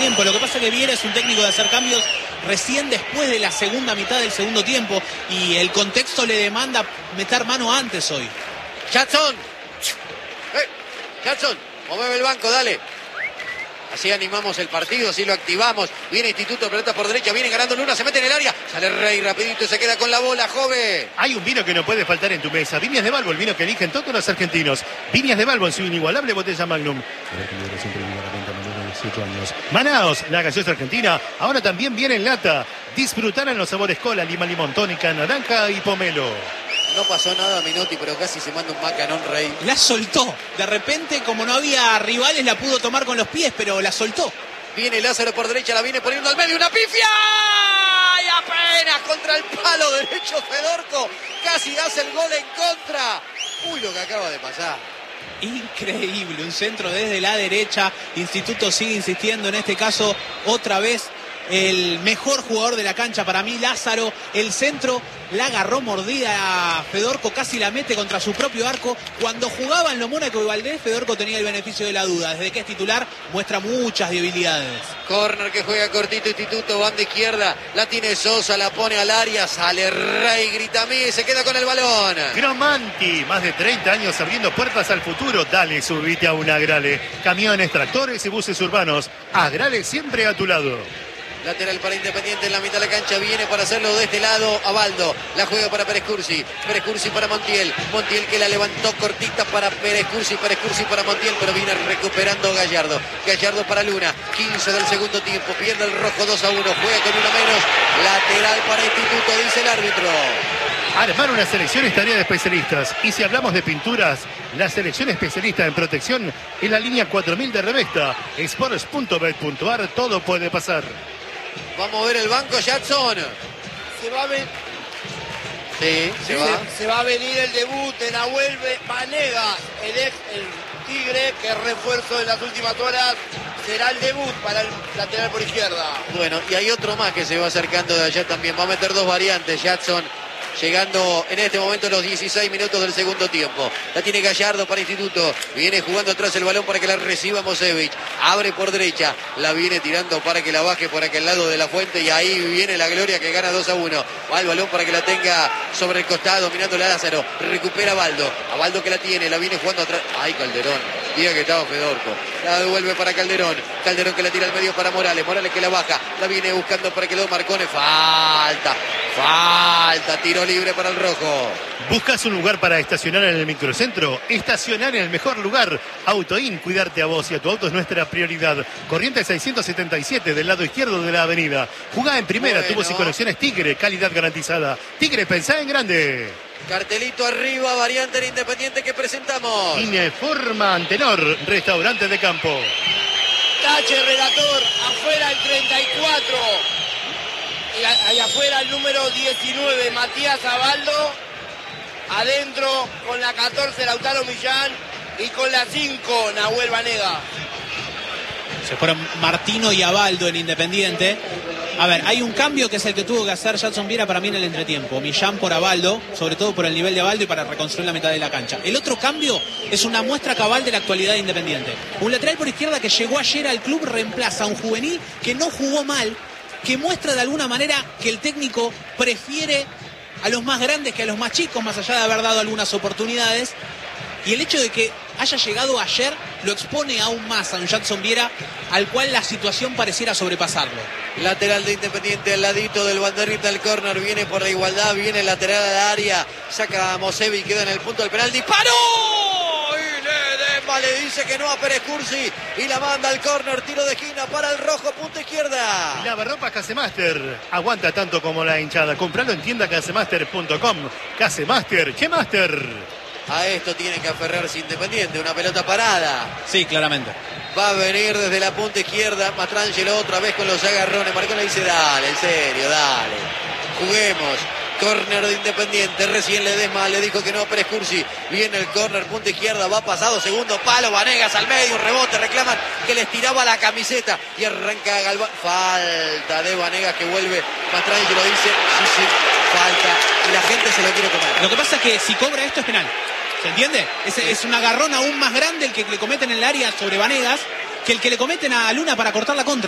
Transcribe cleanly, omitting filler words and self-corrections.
tiempo. Lo que pasa es que Viera es un técnico de hacer cambios recién después de la segunda mitad del segundo tiempo y el contexto le demanda meter mano antes hoy. Jackson, Jackson, mueve el banco, dale. Así animamos el partido, así lo activamos. Viene Instituto, pelota por derecha, viene ganando Luna, se mete en el área. Sale Rey rapidito y se queda con la bola, Jove. Hay un vino que no puede faltar en tu mesa. Viñas de Balbo, el vino que eligen todos los argentinos. Viñas de Balbo en su inigualable botella Magnum. Manaos, la gaseosa argentina, ahora también viene en lata. Disfrutarán los sabores cola, lima, limón, tónica, naranja y pomelo. No pasó nada a Minotti, pero casi se manda un macanón Rey. La soltó. De repente, como no había rivales, la pudo tomar con los pies, pero la soltó. Viene Lázaro por derecha, la viene poniendo al medio, una pifia. Y apenas contra el palo derecho Fedorco. Casi hace el gol en contra. Uy, lo que acaba de pasar. Increíble, un centro desde la derecha. Instituto sigue insistiendo, en este caso, otra vez. El mejor jugador de la cancha para mí, Lázaro. El centro la agarró mordida a Fedorco, casi la mete contra su propio arco. Cuando jugaban los Mónaco y Valdés, Fedorco tenía el beneficio de la duda. Desde que es titular, muestra muchas debilidades. Corner que juega cortito Instituto, banda izquierda. La tiene Sosa, la pone al área. Sale Rey, grita a mí y se queda con el balón. Cromanti, más de 30 años abriendo puertas al futuro. Dale, subite a un Agrale. Camiones, tractores y buses urbanos. Agrale siempre a tu lado. Lateral para Independiente en la mitad de la cancha. Viene para hacerlo de este lado Abaldo. La juega para Pérez Cursi. Pérez Cursi para Montiel. Montiel que la levantó cortita para Pérez Cursi. Pérez Cursi para Montiel. Pero viene recuperando Gallardo. Gallardo para Luna. 15 del segundo tiempo. Pierde el rojo 2-1. Juega con uno menos. Lateral para Instituto, dice el árbitro. Armar una selección es tarea de especialistas. Y si hablamos de pinturas, la selección especialista en protección es la línea 4000 de Revesta. Sports.bet.ar, todo puede pasar. Vamos a ver el banco, Jackson. Se va a ver. Sí, Se va a venir el debut de Nahuel Vanegas, el Tigre, que es refuerzo en las últimas horas. Será el debut para el lateral por izquierda. Bueno, y hay otro más que se va acercando de allá también. Va a meter dos variantes, Jackson. Llegando en este momento los 16 minutos del segundo tiempo. La tiene Gallardo para Instituto. Viene jugando atrás el balón para que la reciba Mosevich. Abre por derecha. La viene tirando para que la baje por aquel lado de la fuente. Y ahí viene la Gloria que gana 2-1. Va el balón para que la tenga sobre el costado. Mirándole a Lázaro. Recupera a Baldo. A Baldo que la tiene. La viene jugando atrás. Ay, Calderón. Diga que estaba Fedorco. La devuelve para Calderón. Calderón que la tira al medio para Morales. Morales que la baja. La viene buscando para que lo Marcone. Falta. Tiro libre para el rojo. ¿Buscas un lugar para estacionar en el microcentro? Estacionar en el mejor lugar. Autoin, cuidarte a vos y a tu auto es nuestra prioridad. Corriente 677 del lado izquierdo de la avenida. Jugá en primera, tubos y conexiones Tigre, calidad garantizada. Tigre, pensá en grande. Cartelito arriba, variante en Independiente que presentamos. Ineforma Antenor, restaurante de campo. Tache, relator, afuera el 34. Ahí afuera el número 19, Matías Abaldo. Adentro con la 14, Lautaro Millán. Y con la 5, Nahuel Vanegas. Se fueron Martino y Abaldo en Independiente. A ver, hay un cambio que es el que tuvo que hacer Jackson Viera para mí en el entretiempo. Millán por Abaldo, sobre todo por el nivel de Abaldo y para reconstruir la mitad de la cancha. El otro cambio es una muestra cabal de la actualidad de Independiente. Un lateral por izquierda que llegó ayer al club reemplaza a un juvenil que no jugó mal, que muestra de alguna manera que el técnico prefiere a los más grandes que a los más chicos, más allá de haber dado algunas oportunidades. Y el hecho de que haya llegado ayer lo expone aún más a un Jackson Viera al cual la situación pareciera sobrepasarlo. Lateral de Independiente al ladito del banderita del córner. Viene por la igualdad, viene el lateral al área. Saca a Mosevi, queda en el punto del penal. ¡Disparó! Y Ledesma le dice que no a Pérez Cursi. Y la manda al córner, tiro de esquina para el rojo, punta izquierda. Lavarropas Casemaster. Aguanta tanto como la hinchada. Compralo en tienda casemaster.com. Casemaster, ¿qué Master? A esto tiene que aferrarse Independiente, una pelota parada. Sí, claramente. Va a venir desde la punta izquierda Mastrangelo otra vez con los agarrones. Marcón le dice, dale, en serio, dale. Juguemos. Córner de Independiente, recién Ledesma le dijo que no a Pérez Cursi. Viene el córner, punta izquierda, va pasado, segundo palo, Vanegas al medio, rebote, reclaman que les tiraba la camiseta y arranca Galván. Falta de Vanegas que vuelve, Mastrangelo dice, sí, falta, y la gente se lo quiere comer. Lo que pasa es que si cobra esto es penal. ¿Se entiende? Es un agarrón aún más grande el que le cometen en el área sobre Vanegas que el que le cometen a Luna para cortar la contra.